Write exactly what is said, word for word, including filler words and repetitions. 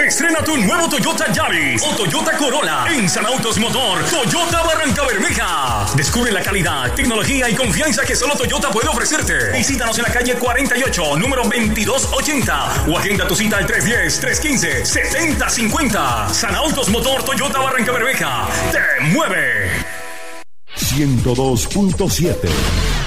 Estrena tu nuevo Toyota Yaris o Toyota Corolla en San Autos Motor Toyota Barrancabermeja. Descubre la calidad, tecnología y confianza que solo Toyota puede ofrecerte. Visítanos en la calle cuarenta y ocho, número veintidós ochenta o agenda tu cita al tres uno cero, tres uno cinco, siete cero cinco cero. San Autos Motor Toyota Barrancabermeja. ¡Te mueve! ciento dos punto siete